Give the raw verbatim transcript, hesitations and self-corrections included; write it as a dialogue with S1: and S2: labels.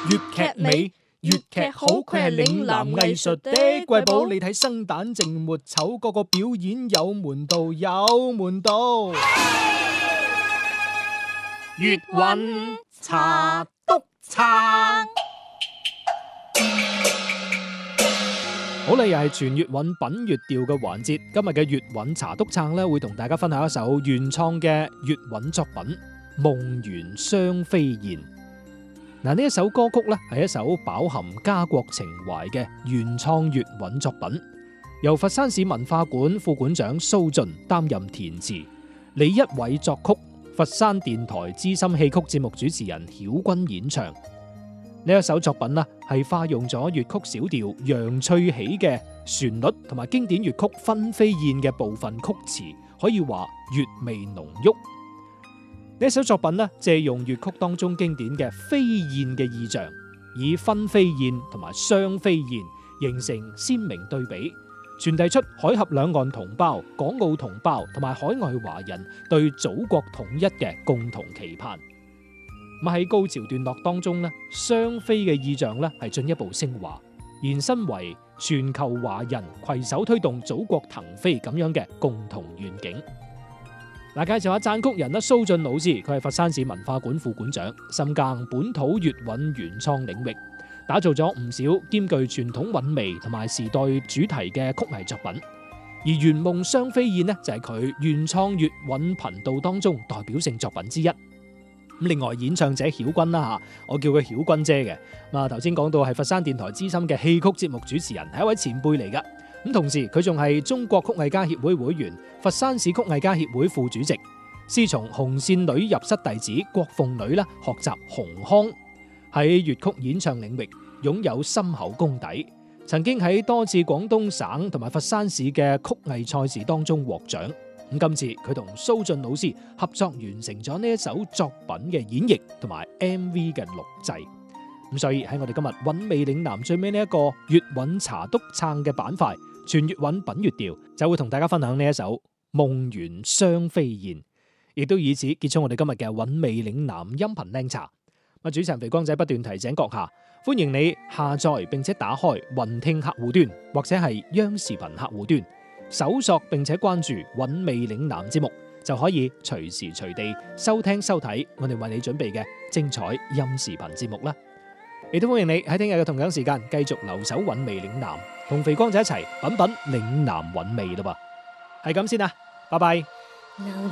S1: 粵劇美，粵劇好，佢係嶺南藝術的瑰寶。你睇生旦淨末丑，個個表演有門道，有門道。粵韻茶篤撐。好啦，又係全粵韻品粵調嘅環節。今日嘅粵韻茶篤撐咧，會同大家分享一首原創嘅粵韻作品《夢圓雙飛燕》。嗱，呢一首歌曲咧係一首飽含家國情懷嘅原創粵韻作品，由佛山市文化館副館長蘇雋擔任填詞，李一偉作曲，佛山電台資深戲曲節目主持人曉君演唱。呢一首作品呢，係化用咗粵曲小調《楊翠喜》嘅旋律同埋經典粵曲《分飛燕》嘅部分曲詞，可以話粵味濃郁。呢一首作品呢，借用粵曲當中經典嘅飛燕嘅意象，以分飛燕同埋雙飛燕形成鮮明對比，傳遞出海峽兩岸同胞、港澳同胞同埋海外華人對祖國統一嘅共同期盼。咁喺高潮段落當中咧，雙飛嘅意象咧係進一步升華，延伸為全球華人攜手推動祖國騰飛咁樣嘅共同願景。嗱，介紹下撰曲人啦，蘇雋老師，佢係佛山市文化館副館長，深耕本土粵韻原創領域，打造咗唔少兼具傳統韻味同埋時代主題嘅曲藝作品。而《圓夢雙飛燕》呢，就係佢原創粵韻頻道當中代表性作品之一。另外演唱者曉君啦吓，我叫佢曉君姐嘅。啊，頭先講到係佛山電台資深嘅戲曲節目主持人，係一位前輩嚟噶。咁同時佢仲係中國曲藝家協會會員、佛山市曲藝家協會副主席，師從紅線女入室弟子郭鳳女啦，學習紅腔，喺粵曲演唱領域擁有深厚功底，曾經喺多次廣東省同埋佛山市嘅曲藝賽事當中獲獎。咁今次佢同蘇雋老師合作完成咗呢一首作品嘅演繹同埋 M V 嘅錄製。咁所以喺我哋今日韻味嶺南最尾呢一個粵韻茶篤撐嘅板塊，全粵韻品粵調，就會同大家分享呢一首夢圓雙飛燕，亦都以此結束我哋今日嘅韻味嶺南音頻靚茶。咁主持人肥光仔不斷提醒閣下，歡迎你下載並且打開雲聽客戶端或者係央視頻客戶端，搜索並且關注韻味嶺南節目，就可以隨時隨地收聽收睇我哋為你準備嘅精彩音視頻節目啦。亦都歡迎你喺聽日嘅同樣時間繼續留守韻味嶺南，同肥光仔一齊品品嶺南韻味啦噃。係咁先啦，拜拜。